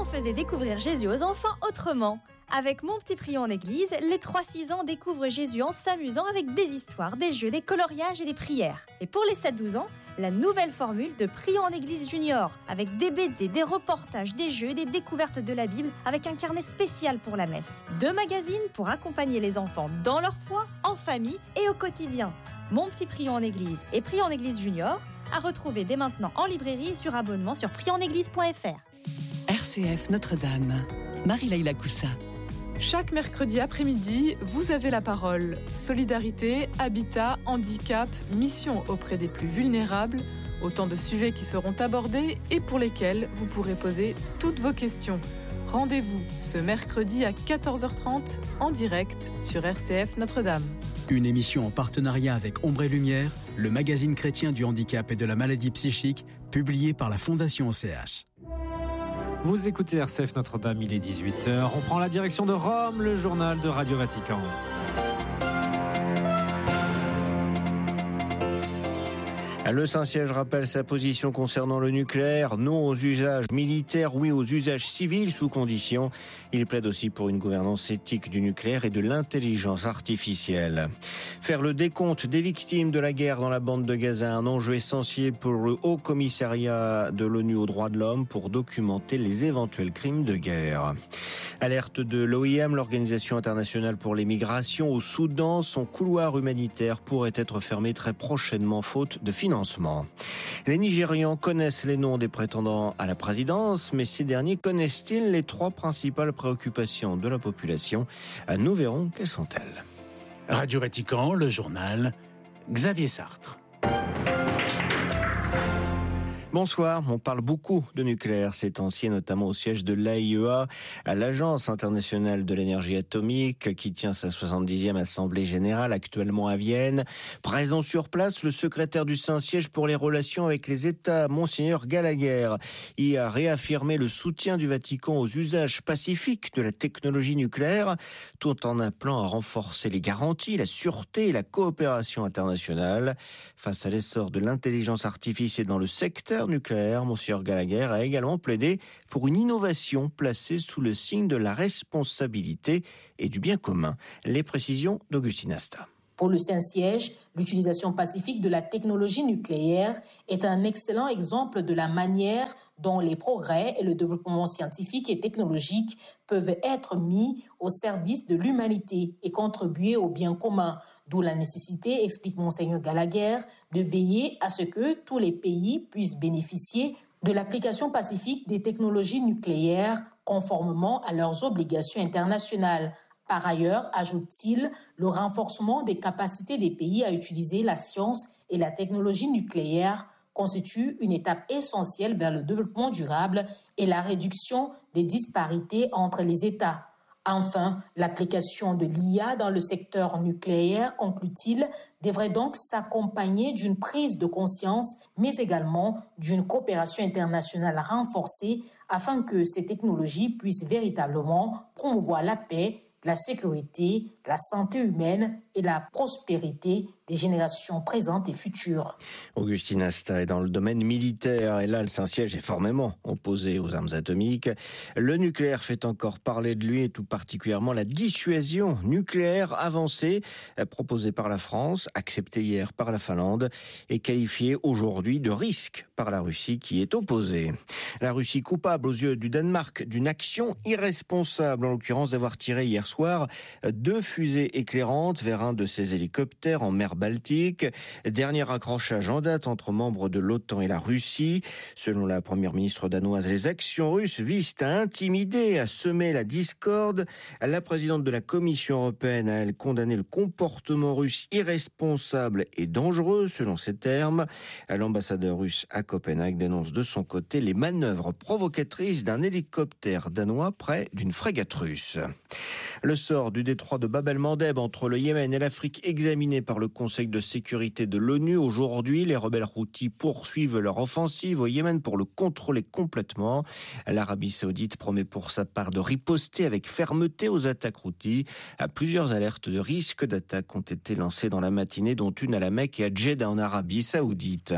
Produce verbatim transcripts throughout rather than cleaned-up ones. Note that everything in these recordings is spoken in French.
faisait découvrir Jésus aux enfants autrement. Avec Mon Petit Prion en Église, les trois six ans découvrent Jésus en s'amusant avec des histoires, des jeux, des coloriages et des prières. Et pour les sept douze ans, la nouvelle formule de Prion en Église Junior, avec des B D, des reportages, des jeux et des découvertes de la Bible, avec un carnet spécial pour la messe. Deux magazines pour accompagner les enfants dans leur foi, en famille et au quotidien. Mon Petit Prion en Église et Prion en Église Junior, à retrouver dès maintenant en librairie et sur abonnement sur prion en église point f r. R C F Notre-Dame, Marie-Laïla Coussa. Chaque mercredi après-midi, vous avez la parole. Solidarité, habitat, handicap, mission auprès des plus vulnérables, autant de sujets qui seront abordés et pour lesquels vous pourrez poser toutes vos questions. Rendez-vous ce mercredi à quatorze heures trente en direct sur R C F Notre-Dame. Une émission en partenariat avec Ombre et Lumière, le magazine chrétien du handicap et de la maladie psychique, publié par la Fondation O C H. Vous écoutez R C F Notre-Dame, il est dix-huit heures. On prend la direction de Rome, le journal de Radio Vatican. Le Saint-Siège rappelle sa position concernant le nucléaire. Non aux usages militaires, oui aux usages civils sous conditions. Il plaide aussi pour une gouvernance éthique du nucléaire et de l'intelligence artificielle. Faire le décompte des victimes de la guerre dans la bande de Gaza, un enjeu essentiel pour le Haut Commissariat de l'ONU aux droits de l'homme pour documenter les éventuels crimes de guerre. Alerte de l'O I M, l'Organisation internationale pour les migrations au Soudan. Son couloir humanitaire pourrait être fermé très prochainement faute de financement. Les Nigérians connaissent les noms des prétendants à la présidence, mais ces derniers connaissent-ils les trois principales préoccupations de la population ? Nous verrons quelles sont-elles. Radio Vatican, le journal, Xavier Sartre. Bonsoir, on parle beaucoup de nucléaire ces temps-ci, notamment au siège de l'A I E A, à l'Agence internationale de l'énergie atomique, qui tient sa soixante-dixième assemblée générale actuellement à Vienne. Présent sur place, le secrétaire du Saint-Siège pour les relations avec les États, Monseigneur Gallagher, y a réaffirmé le soutien du Vatican aux usages pacifiques de la technologie nucléaire, tout en appelant à renforcer les garanties, la sûreté et la coopération internationale. Face à l'essor de l'intelligence artificielle dans le secteur nucléaire, Monseigneur Gallagher a également plaidé pour une innovation placée sous le signe de la responsabilité et du bien commun. Les précisions d'Augustine Asta. Pour le Saint-Siège, l'utilisation pacifique de la technologie nucléaire est un excellent exemple de la manière dont les progrès et le développement scientifique et technologique peuvent être mis au service de l'humanité et contribuer au bien commun. D'où la nécessité, explique Monseigneur Gallagher, de veiller à ce que tous les pays puissent bénéficier de l'application pacifique des technologies nucléaires conformément à leurs obligations internationales. Par ailleurs, ajoute-t-il, le renforcement des capacités des pays à utiliser la science et la technologie nucléaire constitue une étape essentielle vers le développement durable et la réduction des disparités entre les États. Enfin, l'application de l'I A dans le secteur nucléaire, conclut-il, devrait donc s'accompagner d'une prise de conscience, mais également d'une coopération internationale renforcée afin que ces technologies puissent véritablement promouvoir la paix, la sécurité, la santé humaine et la prospérité des générations présentes et futures. Augustine Asta est dans le domaine militaire et là le Saint-Siège est formellement opposé aux armes atomiques. Le nucléaire fait encore parler de lui et tout particulièrement la dissuasion nucléaire avancée proposée par la France, acceptée hier par la Finlande et qualifiée aujourd'hui de risque par la Russie qui est opposée. La Russie coupable aux yeux du Danemark d'une action irresponsable, en l'occurrence d'avoir tiré hier soir deux fusées éclairantes vers un de ses hélicoptères en mer Baltique. Dernier accrochage en date entre membres de l'OTAN et la Russie. Selon la première ministre danoise, les actions russes visent à intimider, à semer la discorde. La présidente de la Commission européenne a, elle, condamné le comportement russe irresponsable et dangereux, selon ses termes. L'ambassadeur russe à Copenhague dénonce de son côté les manœuvres provocatrices d'un hélicoptère danois près d'une frégate russe. Le sort du détroit de Bab el-Mandeb entre le Yémen Yémen et l'Afrique examinés par le Conseil de sécurité de l'ONU. Aujourd'hui, les rebelles houthis poursuivent leur offensive au Yémen pour le contrôler complètement. L'Arabie saoudite promet pour sa part de riposter avec fermeté aux attaques houthis. Plusieurs alertes de risque d'attaque ont été lancées dans la matinée, dont une à la Mecque et à Jeddah en Arabie saoudite.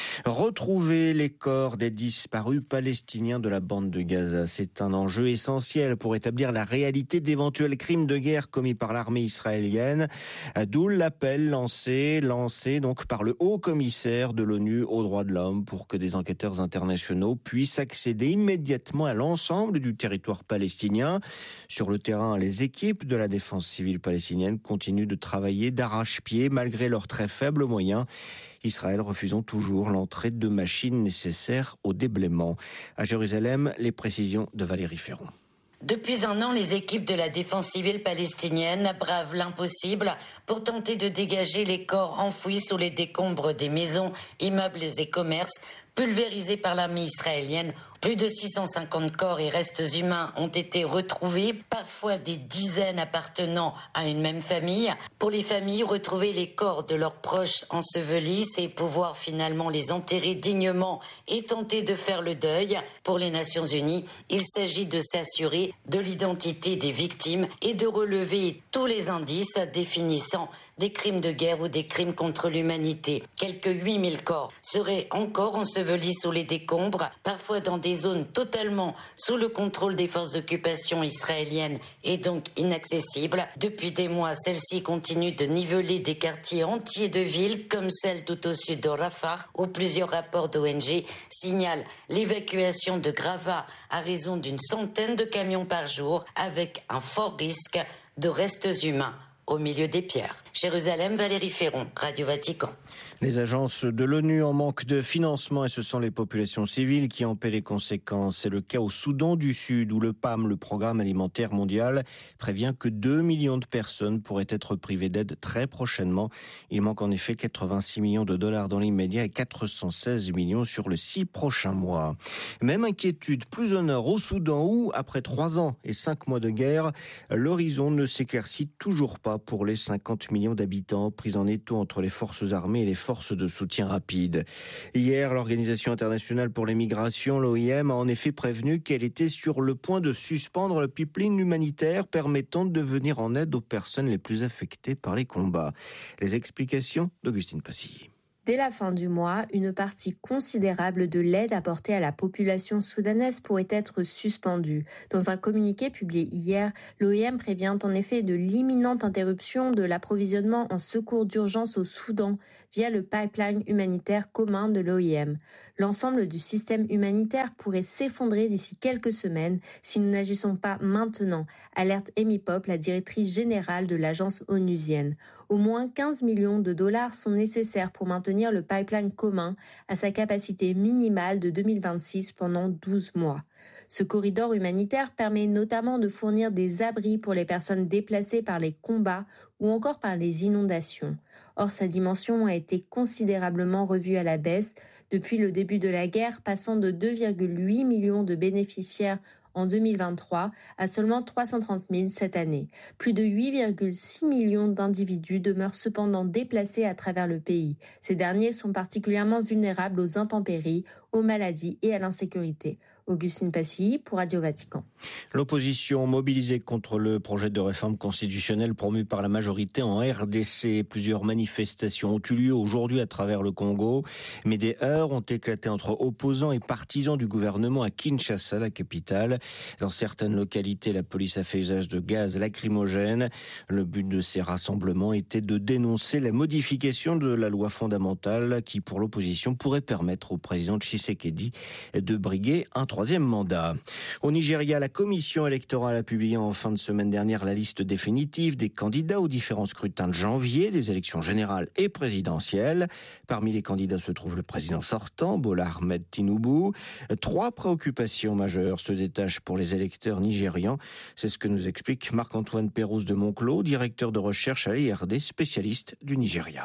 Retrouver les corps des disparus palestiniens de la bande de Gaza, c'est un enjeu essentiel pour établir la réalité d'éventuels crimes de guerre commis par l'armée israélienne. D'où l'appel lancé, lancé donc par le haut commissaire de l'ONU aux droits de l'homme pour que des enquêteurs internationaux puissent accéder immédiatement à l'ensemble du territoire palestinien. Sur le terrain, les équipes de la défense civile palestinienne continuent de travailler d'arrache-pied malgré leurs très faibles moyens. Israël refusant toujours l'entrée de machines nécessaires au déblaiement. À Jérusalem, les précisions de Valérie Ferron. Depuis un an, les équipes de la défense civile palestinienne bravent l'impossible pour tenter de dégager les corps enfouis sous les décombres des maisons, immeubles et commerces pulvérisés par l'armée israélienne. Plus de six cent cinquante corps et restes humains ont été retrouvés, parfois des dizaines appartenant à une même famille. Pour les familles, retrouver les corps de leurs proches ensevelis, c'est pouvoir finalement les enterrer dignement et tenter de faire le deuil. Pour les Nations Unies, il s'agit de s'assurer de l'identité des victimes et de relever tous les indices définissant des crimes de guerre ou des crimes contre l'humanité. Quelques huit mille corps seraient encore ensevelis sous les décombres, parfois dans des zones totalement sous le contrôle des forces d'occupation israéliennes et donc inaccessibles. Depuis des mois, celles-ci continuent de niveler des quartiers entiers de villes comme celle tout au sud de Rafah, où plusieurs rapports d'O N G signalent l'évacuation de gravats à raison d'une centaine de camions par jour, avec un fort risque de restes humains au milieu des pierres. Jérusalem, Valérie Ferron, Radio Vatican. Les agences de l'ONU en manque de financement et ce sont les populations civiles qui en paient les conséquences. C'est le cas au Soudan du Sud où le P A M, le Programme alimentaire mondial, prévient que deux millions de personnes pourraient être privées d'aide très prochainement. Il manque en effet quatre-vingt-six millions de dollars dans l'immédiat et quatre cent seize millions sur les six prochains mois. Même inquiétude, plus au nord, au Soudan où, après trois ans et cinq mois de guerre, l'horizon ne s'éclaircit toujours pas pour les cinquante millions d'habitants pris en étau entre les forces armées et les forces de soutien rapide. Hier, l'Organisation internationale pour les migrations, l'O I M, a en effet prévenu qu'elle était sur le point de suspendre le pipeline humanitaire permettant de venir en aide aux personnes les plus affectées par les combats. Les explications d'Augustine Passilly. Dès la fin du mois, une partie considérable de l'aide apportée à la population soudanaise pourrait être suspendue. Dans un communiqué publié hier, l'O I M prévient en effet de l'imminente interruption de l'approvisionnement en secours d'urgence au Soudan via le pipeline humanitaire commun de l'O I M. L'ensemble du système humanitaire pourrait s'effondrer d'ici quelques semaines si nous n'agissons pas maintenant, alerte Amy Pop, la directrice générale de l'agence onusienne. Au moins quinze millions de dollars sont nécessaires pour maintenir le pipeline commun à sa capacité minimale de deux mille vingt-six pendant douze mois. Ce corridor humanitaire permet notamment de fournir des abris pour les personnes déplacées par les combats ou encore par les inondations. Or, sa dimension a été considérablement revue à la baisse depuis le début de la guerre, passant de deux virgule huit millions de bénéficiaires en deux mille vingt-trois à seulement trois cent trente mille cette année. Plus de huit virgule six millions d'individus demeurent cependant déplacés à travers le pays. Ces derniers sont particulièrement vulnérables aux intempéries, aux maladies et à l'insécurité. Augustine Passilly pour Radio Vatican. L'opposition mobilisée contre le projet de réforme constitutionnelle promu par la majorité en R D C. Plusieurs manifestations ont eu lieu aujourd'hui à travers le Congo, mais des heurts ont éclaté entre opposants et partisans du gouvernement à Kinshasa, la capitale. Dans certaines localités, la police a fait usage de gaz lacrymogène. Le but de ces rassemblements était de dénoncer la modification de la loi fondamentale qui, pour l'opposition, pourrait permettre au président Tshisekedi de briguer un troisième mandat. Au Nigeria, la commission électorale a publié en fin de semaine dernière la liste définitive des candidats aux différents scrutins de janvier, des élections générales et présidentielles. Parmi les candidats se trouve le président sortant, Bola Ahmed Tinubu. Trois préoccupations majeures se détachent pour les électeurs nigérians. C'est ce que nous explique Marc-Antoine Pérouse de Monclos, directeur de recherche à l'I R D, spécialiste du Nigeria.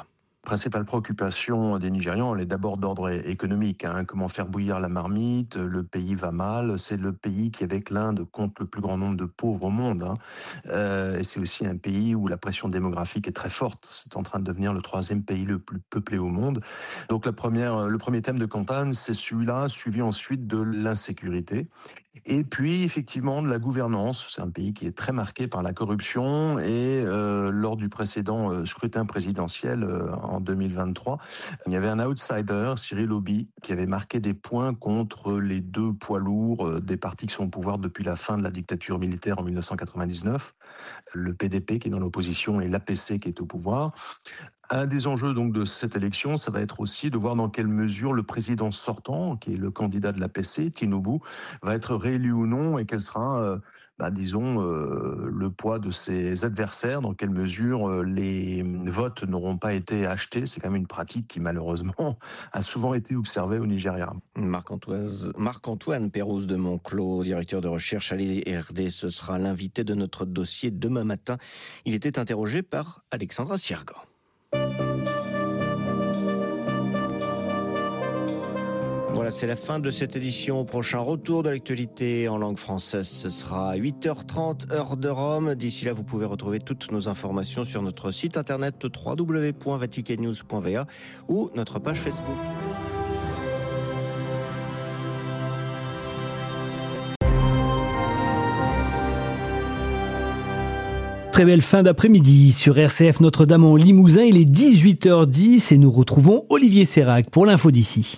principale préoccupation des Nigérians, elle est d'abord d'ordre économique. Hein. Comment faire bouillir la marmite? Le pays va mal. C'est le pays qui, avec l'Inde, compte le plus grand nombre de pauvres au monde. Hein. Euh, et c'est aussi un pays où la pression démographique est très forte. C'est en train de devenir le troisième pays le plus peuplé au monde. Donc la première, le premier thème de campagne, c'est celui-là, suivi ensuite de l'insécurité. Et puis, effectivement, de la gouvernance. C'est un pays qui est très marqué par la corruption. Et euh, lors du précédent euh, scrutin présidentiel euh, en deux mille vingt-trois, il y avait un outsider, Cyril Obi, qui avait marqué des points contre les deux poids lourds euh, des partis qui sont au pouvoir depuis la fin de la dictature militaire en dix-neuf cent quatre-vingt-dix-neuf. Le P D P qui est dans l'opposition et l'A P C qui est au pouvoir. Un des enjeux donc de cette élection, ça va être aussi de voir dans quelle mesure le président sortant, qui est le candidat de l'A P C, Tinubu, va être réélu ou non, et quel sera, euh, bah, disons, euh, le poids de ses adversaires, dans quelle mesure euh, les votes n'auront pas été achetés. C'est quand même une pratique qui, malheureusement, a souvent été observée au Nigeria. Marc-Antoine, Marc-Antoine Pérouse de Monclos, directeur de recherche à l'I R D, ce sera l'invité de notre dossier demain matin. Il était interrogé par Alexandra Siergan. Voilà, c'est la fin de cette édition. Au prochain retour de l'actualité en langue française, ce sera à huit heures trente, heure de Rome. D'ici là, vous pouvez retrouver toutes nos informations sur notre site internet w w w point vatican news point v a ou notre page Facebook. Très belle fin d'après-midi sur R C F Notre-Dame en Limousin. Il est dix-huit heures dix et nous retrouvons Olivier Sérac pour l'info d'ici.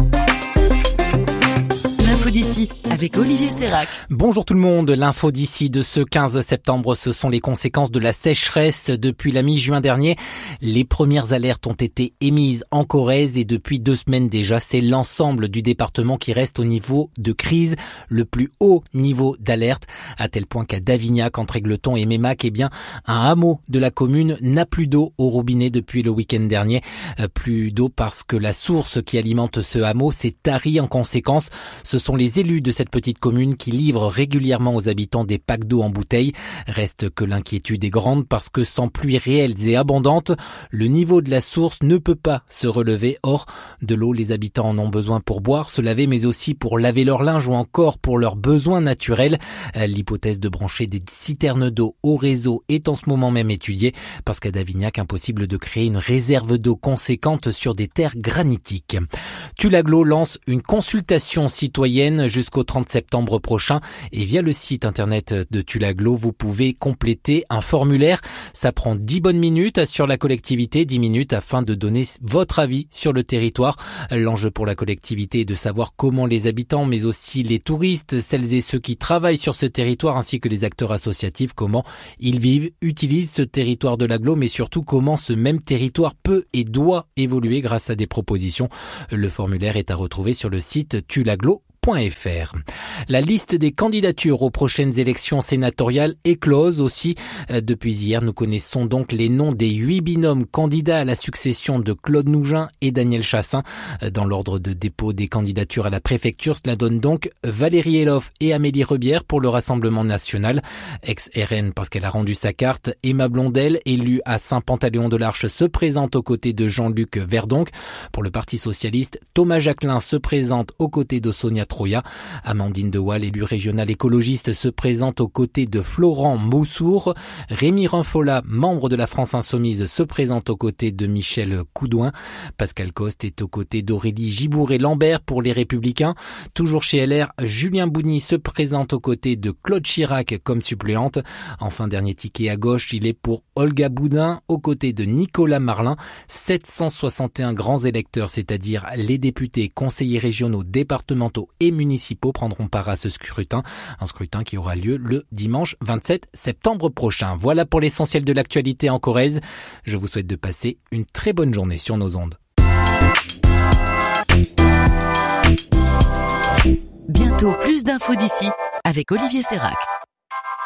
L'info d'ici avec Olivier Sérac. Bonjour tout le monde. L'info d'ici de ce quinze septembre, ce sont les conséquences de la sécheresse depuis la mi-juin dernier. Les premières alertes ont été émises en Corrèze et depuis deux semaines déjà, c'est l'ensemble du département qui reste au niveau de crise, le plus haut niveau d'alerte, à tel point qu'à Davignac, entre Égletons et Mémac, eh bien, un hameau de la commune n'a plus d'eau au robinet depuis le week-end dernier. Plus d'eau parce que la source qui alimente ce hameau s'est tarie en conséquence. Ce sont les élus de cette petite commune qui livrent régulièrement aux habitants des packs d'eau en bouteille. Reste que l'inquiétude est grande parce que sans pluie réelle et abondante, le niveau de la source ne peut pas se relever. Or, de l'eau, les habitants en ont besoin pour boire, se laver, mais aussi pour laver leur linge ou encore pour leurs besoins naturels. L'hypothèse de brancher des citernes d'eau au réseau est en ce moment même étudiée parce qu'à Davignac, impossible de créer une réserve d'eau conséquente sur des terres granitiques. Tulaglo lance une consultation citoyenne jusqu'au trente septembre prochain et via le site internet de Tulaglo, vous pouvez compléter un formulaire. Ça prend dix bonnes minutes sur la collectivité, dix minutes afin de donner votre avis sur le territoire. L'enjeu pour la collectivité est de savoir comment les habitants, mais aussi les touristes, celles et ceux qui travaillent sur ce territoire ainsi que les acteurs associatifs, comment ils vivent, utilisent ce territoire de l'agglo, mais surtout comment ce même territoire peut et doit évoluer grâce à des propositions. Le formulaire est à retrouver sur le site tulaglo point f r. La liste des candidatures aux prochaines élections sénatoriales est close aussi. Depuis hier, nous connaissons donc les noms des huit binômes candidats à la succession de Claude Nougin et Daniel Chassain. Dans l'ordre de dépôt des candidatures à la préfecture, cela donne donc Valérie Eloff et Amélie Rebière pour le Rassemblement national. Ex-R N parce qu'elle a rendu sa carte, Emma Blondel, élue à Saint-Pantaleon-de-l'Arche, se présente aux côtés de Jean-Luc Verdonck. Pour le Parti socialiste, Thomas Jacquelin se présente aux côtés de Sonia Troya. Amandine de Waal, élue régionale écologiste, se présente aux côtés de Florent Moussour. Rémi Rinfola, membre de la France Insoumise, se présente aux côtés de Michel Coudouin. Pascal Coste est aux côtés d'Aurélie Gibourg-Lambert pour les Républicains. Toujours chez L R, Julien Bougny se présente aux côtés de Claude Chirac comme suppléante. Enfin, dernier ticket à gauche, il est pour Olga Boudin aux côtés de Nicolas Marlin. sept cent soixante et un grands électeurs, c'est-à-dire les députés, conseillers régionaux, départementaux et municipaux prendront part à ce scrutin. Un scrutin qui aura lieu le dimanche vingt-sept septembre prochain. Voilà pour l'essentiel de l'actualité en Corrèze. Je vous souhaite de passer une très bonne journée sur nos ondes. Bientôt plus d'infos d'ici avec Olivier Sérac.